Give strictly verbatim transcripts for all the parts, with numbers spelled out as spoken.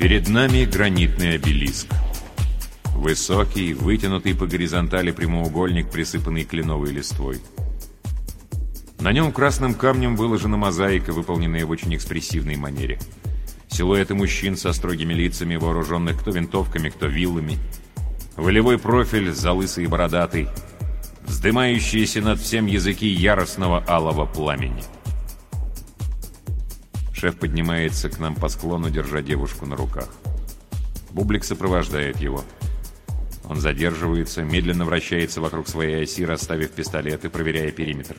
Перед нами гранитный обелиск. Высокий, вытянутый по горизонтали прямоугольник, присыпанный кленовой листвой. На нем красным камнем выложена мозаика, выполненная в очень экспрессивной манере. Силуэты мужчин со строгими лицами, вооруженных кто винтовками, кто виллами. Волевой профиль, залысый и бородатый. Вздымающиеся над всем языки яростного алого пламени. Шеф поднимается к нам по склону, держа девушку на руках. Бублик сопровождает его. Он задерживается, медленно вращается вокруг своей оси, расставив пистолет и проверяя периметр.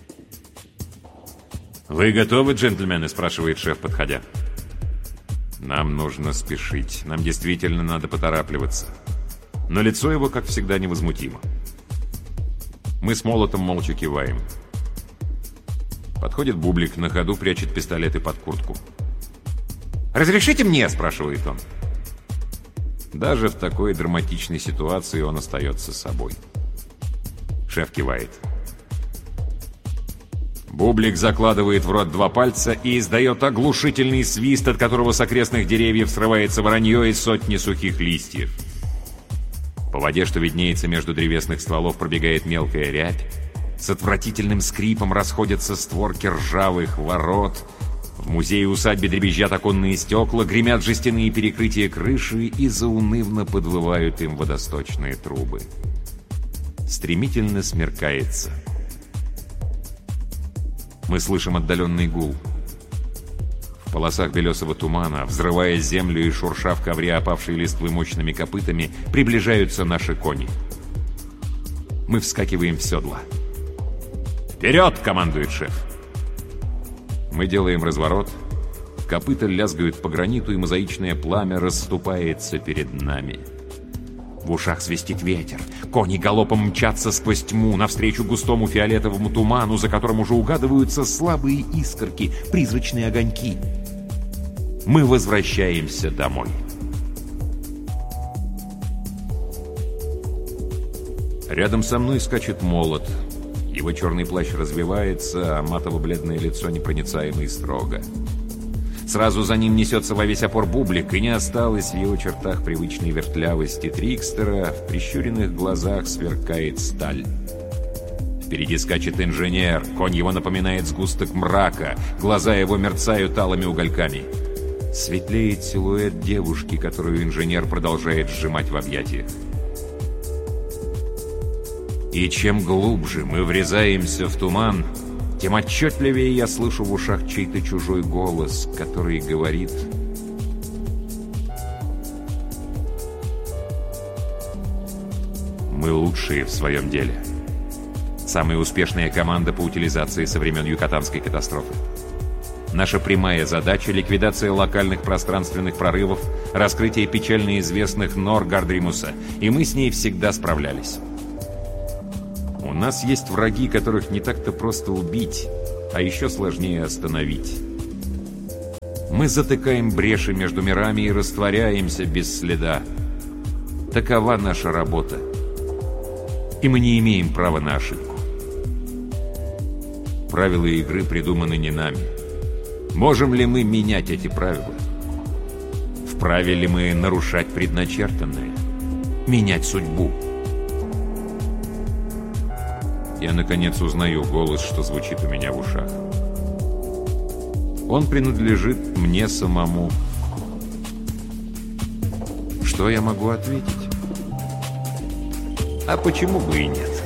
«Вы готовы, джентльмены?» – спрашивает шеф, подходя. «Нам нужно спешить. Нам действительно надо поторапливаться». Но лицо его, как всегда, невозмутимо. Мы с Молотом молча киваем. Подходит Бублик, на ходу прячет пистолеты под куртку. «Разрешите мне?» – спрашивает он. Даже в такой драматичной ситуации он остается собой. Шеф кивает. Бублик закладывает в рот два пальца и издает оглушительный свист, от которого с окрестных деревьев срывается воронье и сотни сухих листьев. По воде, что виднеется между древесных стволов, пробегает мелкая рябь. С отвратительным скрипом расходятся створки ржавых ворот. В музее-усадьбе дребезжат оконные стекла, гремят жестяные перекрытия крыши и заунывно подвывают им водосточные трубы. Стремительно смеркается. Мы слышим отдаленный гул. В полосах белесого тумана, взрывая землю и шурша в ковре опавшей листвы мощными копытами, приближаются наши кони. Мы вскакиваем в седла. «Вперед!» — командует шеф. Мы делаем разворот. Копыта лязгают по граниту, и мозаичное пламя расступается перед нами. В ушах свистит ветер. Кони галопом мчатся сквозь тьму, навстречу густому фиолетовому туману, за которым уже угадываются слабые искорки, призрачные огоньки. Мы возвращаемся домой. Рядом со мной скачет Молот. Его черный плащ развивается, а матово-бледное лицо непроницаемо и строго. Сразу за ним несется во весь опор Бублик, и не осталось в его чертах привычной вертлявости Трикстера, в прищуренных глазах сверкает сталь. Впереди скачет инженер, конь его напоминает сгусток мрака, глаза его мерцают алыми угольками. Светлеет силуэт девушки, которую инженер продолжает сжимать в объятиях. И чем глубже мы врезаемся в туман, тем отчетливее я слышу в ушах чей-то чужой голос, который говорит: «Мы лучшие в своем деле. Самая успешная команда по утилизации со времен Юкатанской катастрофы. Наша прямая задача — ликвидация локальных пространственных прорывов, раскрытие печально известных нор Гардримуса, и мы с ней всегда справлялись. У нас есть враги, которых не так-то просто убить, а еще сложнее остановить. Мы затыкаем бреши между мирами и растворяемся без следа. Такова наша работа. И мы не имеем права на ошибку. Правила игры придуманы не нами. Можем ли мы менять эти правила? Вправе ли мы нарушать предначертанное? Менять судьбу?» Я, наконец, узнаю голос, что звучит у меня в ушах. Он принадлежит мне самому. Что я могу ответить? А почему бы и нет?